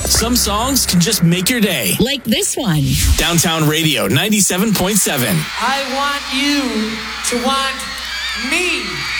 Some songs can just make your day. Like this one. Downtown Radio 97.7. I want you to want me.